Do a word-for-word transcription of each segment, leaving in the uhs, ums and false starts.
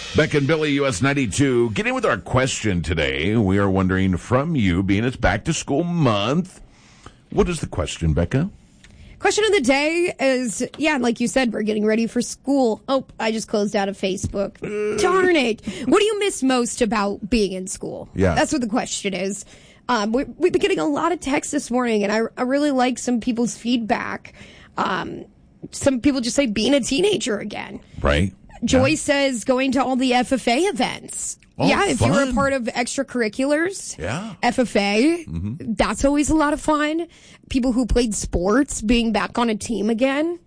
Beck and Billy, U S ninety-two. Getting with our question today. We are wondering from you, being it's back to school month, what is the question, Becca? Question of the day is, yeah, like you said, we're getting ready for school. Oh, I just closed out of Facebook. Darn it. What do you miss most about being in school? Yeah. That's what the question is. Um, we, we've been getting a lot of texts this morning, and I, I really like some people's feedback. Um, some people just say being a teenager again. Right. Joy yeah. says going to all the F F A events. Oh, yeah, if fun. you were a part of extracurriculars, yeah. F F A, mm-hmm. that's always a lot of fun. People who played sports, being back on a team again.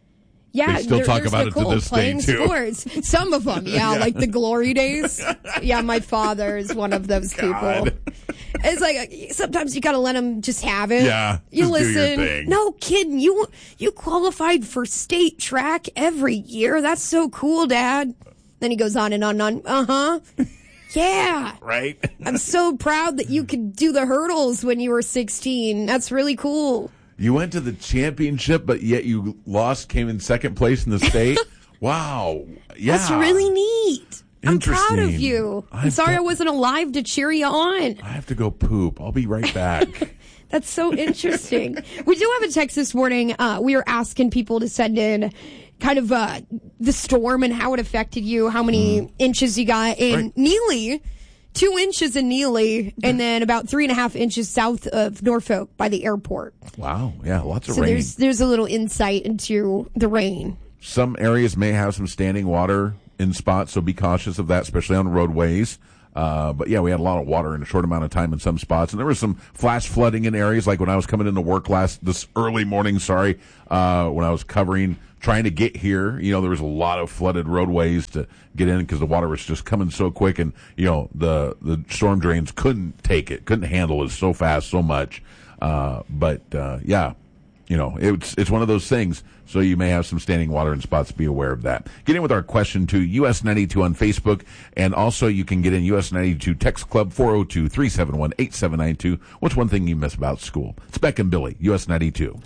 Yeah, they still there, talk about Nicole, it to this playing day, too. Sports. Some of them, yeah, yeah, like the glory days. Yeah, my father is one of those God. people. It's like sometimes you gotta let them just have it. Yeah, you just listen. do your thing. No kidding, you you qualified for state track every year. That's so cool, Dad. Then he goes on and on and on. Uh huh. Yeah. Right. I'm so proud that you could do the hurdles when you were sixteen. That's really cool. You went to the championship, but yet you lost, came in second place in the state. Wow. Yeah. That's really neat. I'm proud of Interesting. you. I'm I've sorry got- I wasn't alive to cheer you on. I have to go poop. I'll be right back. That's so interesting. We do have a text this morning. Uh, we are asking people to send in kind of uh, the storm and how it affected you, how many mm. inches you got in Right. Neely. Two inches in Neely, and then about three and a half inches south of Norfolk by the airport. Wow. Yeah, lots of So rain. there's there's a little insight into the rain. Some areas may have some standing water in spots, so be cautious of that, especially on roadways. Uh, but yeah, we had a lot of water in a short amount of time in some spots, and there was some flash flooding in areas, like when I was coming into work last this early morning. Sorry, uh, when I was covering, trying to get here, you know, there was a lot of flooded roadways to get in because the water was just coming so quick, and you know, the the storm drains couldn't take it, couldn't handle it so fast, so much. Uh, but uh, yeah. You know, it's it's one of those things, so you may have some standing water in spots. Be aware of that. Get in with our question to U S ninety-two on Facebook, and also you can get in U S ninety-two Text Club, four oh two, three seven one, eight seven nine two. What's one thing you miss about school? It's Beck and Billy, U S ninety-two.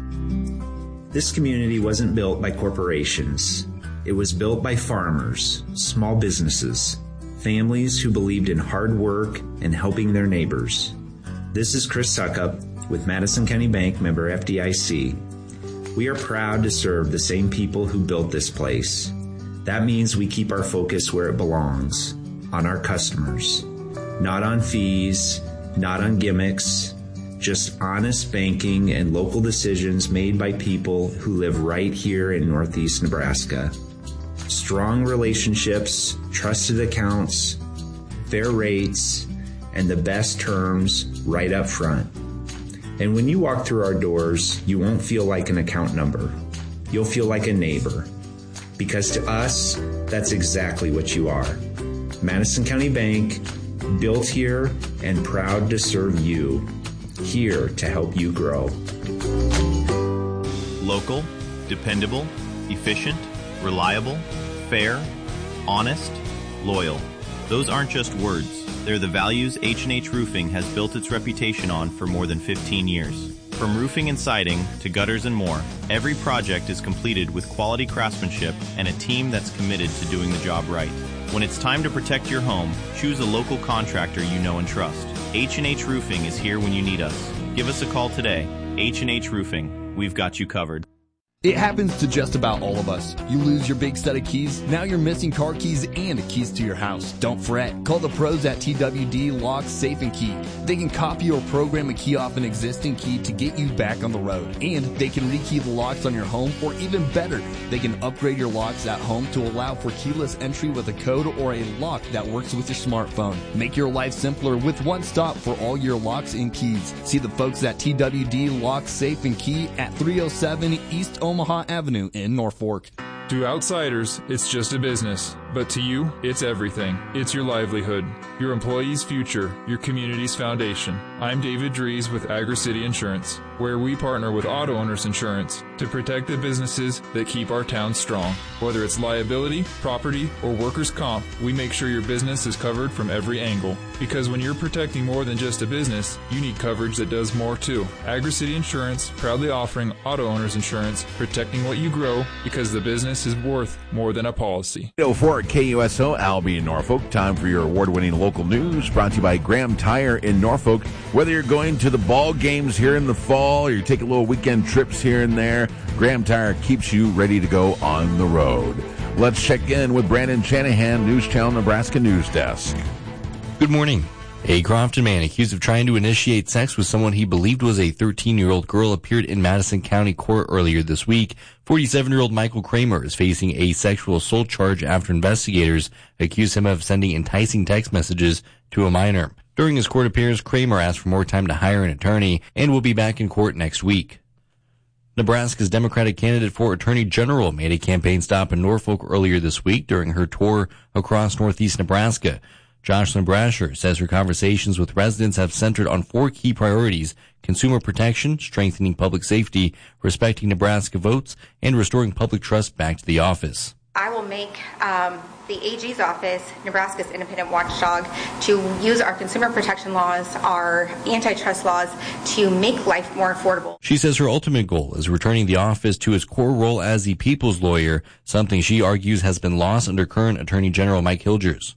This community wasn't built by corporations. It was built by farmers, small businesses, families who believed in hard work and helping their neighbors. This is Chris Suckup with Madison County Bank, member F D I C. We are proud to serve the same people who built this place. That means we keep our focus where it belongs, on our customers. Not on fees, not on gimmicks, just honest banking and local decisions made by people who live right here in Northeast Nebraska. Strong relationships, trusted accounts, fair rates, and the best terms right up front. And when you walk through our doors, you won't feel like an account number. You'll feel like a neighbor. Because to us, that's exactly what you are. Madison County Bank, built here and proud to serve you. Here to help you grow. Local, dependable, efficient, reliable, fair, honest, loyal. Those aren't just words. They're the values H and H Roofing has built its reputation on for more than fifteen years. From roofing and siding to gutters and more, every project is completed with quality craftsmanship and a team that's committed to doing the job right. When it's time to protect your home, choose a local contractor you know and trust. H and H Roofing is here when you need us. Give us a call today. H and H Roofing. We've got you covered. It happens to just about all of us. You lose your big set of keys, now you're missing car keys and keys to your house. Don't fret. Call the pros at T W D Lock, Safe and Key. They can copy or program a key off an existing key to get you back on the road. And they can rekey the locks on your home, or even better, they can upgrade your locks at home to allow for keyless entry with a code or a lock that works with your smartphone. Make your life simpler with one stop for all your locks and keys. See the folks at T W D Lock, Safe and Key at three oh seven East Omaha Avenue in Norfolk. To outsiders, it's just a business, but to you, it's everything. It's your livelihood, your employees' future, your community's foundation. I'm David Dries with Agri-City Insurance, where we partner with Auto Owners Insurance to protect the businesses that keep our town strong. Whether it's liability, property, or workers' comp, we make sure your business is covered from every angle. Because when you're protecting more than just a business, you need coverage that does more too. Agri-City Insurance, proudly offering Auto Owners Insurance, protecting what you grow because the business is worth more than a policy. oh four for K U S O, Albie in Norfolk. Time for your award-winning local news, brought to you by Graham Tire in Norfolk. Whether you're going to the ball games here in the fall or you take a little weekend trips here and there, Graham Tire keeps you ready to go on the road. Let's check in with Brandon Shanahan, News Channel Nebraska News Desk. Good morning. A Crofton man accused of trying to initiate sex with someone he believed was a thirteen-year-old girl appeared in Madison County Court earlier this week. forty-seven-year-old Michael Kramer is facing a sexual assault charge after investigators accused him of sending enticing text messages to a minor. During his court appearance, Kramer asked for more time to hire an attorney and will be back in court next week. Nebraska's Democratic candidate for Attorney General made a campaign stop in Norfolk earlier this week during her tour across northeast Nebraska. Jocelyn Brasher says her conversations with residents have centered on four key priorities: consumer protection, strengthening public safety, respecting Nebraska votes, and restoring public trust back to the office. I will make um, the A G's office, Nebraska's independent watchdog, to use our consumer protection laws, our antitrust laws, to make life more affordable. She says her ultimate goal is returning the office to its core role as the people's lawyer, something she argues has been lost under current Attorney General Mike Hilgers.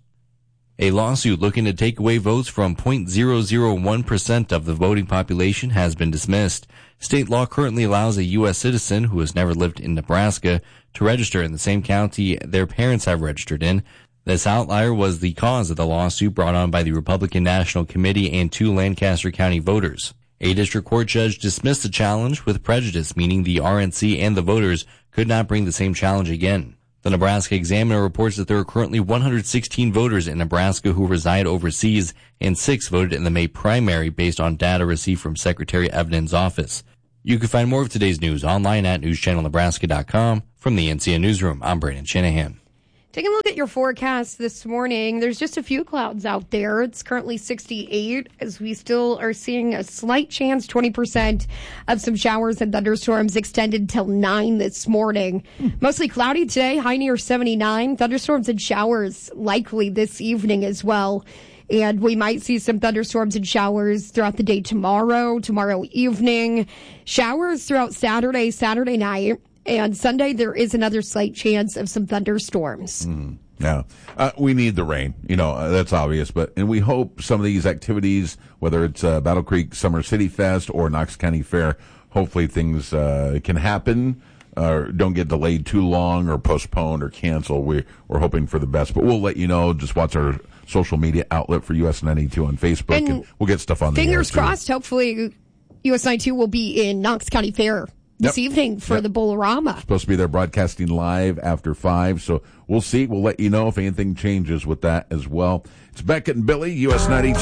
A lawsuit looking to take away votes from zero point zero zero one percent of the voting population has been dismissed. State law currently allows a U S citizen who has never lived in Nebraska to register in the same county their parents have registered in. This outlier was the cause of the lawsuit brought on by the Republican National Committee and two Lancaster County voters. A district court judge dismissed the challenge with prejudice, meaning the R N C and the voters could not bring the same challenge again. The Nebraska Examiner reports that there are currently one hundred sixteen voters in Nebraska who reside overseas, and six voted in the May primary based on data received from Secretary Evanen's office. You can find more of today's news online at news channel nebraska dot com. From the N C N Newsroom, I'm Brandon Shanahan. Taking a look at your forecast this morning, there's just a few clouds out there. It's currently sixty-eight, as we still are seeing a slight chance, twenty percent of some showers and thunderstorms extended till nine this morning. Hmm. Mostly cloudy today, high near seventy-nine. Thunderstorms and showers likely this evening as well. And we might see some thunderstorms and showers throughout the day tomorrow, tomorrow evening. Showers throughout Saturday, Saturday night. And Sunday, there is another slight chance of some thunderstorms. Mm, yeah. Uh, we need the rain. You know, uh, that's obvious. But and we hope some of these activities, whether it's uh, Battle Creek Summer City Fest or Knox County Fair, hopefully things uh, can happen or don't get delayed too long or postponed or canceled. We, we're hoping for the best. But we'll let you know. Just watch our social media outlet for U S ninety-two on Facebook, and, and we'll get stuff on there. Fingers crossed, hopefully U S ninety-two will be in Knox County Fair this yep. evening for yep. the Bolorama. Supposed to be there broadcasting live after five, so we'll see. We'll let you know if anything changes with that as well. It's Beckett and Billy, U S ninety-two.